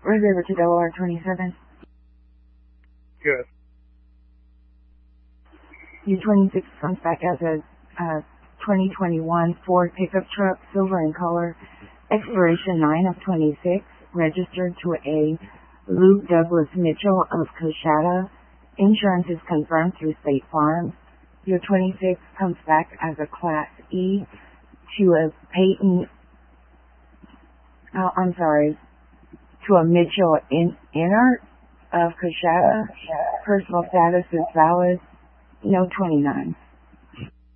Red River to Delaware 27. Good. U-26 comes back as a 2021 Ford pickup truck, silver in color, expiration 9 of 26, registered to a Luke Douglas Mitchell of Coshada. Insurance is confirmed through State Farm. U-26 comes back as a Class E to a to a Mitchell Inert of Coshada. Personal status is valid. No 29.